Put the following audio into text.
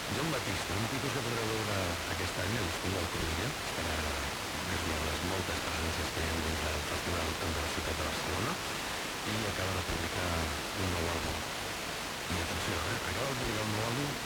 John Batista, un títol que podreu veure aquest any a l'Estiu del Corunya. Estarà, és una de les moltes presències que hi ha en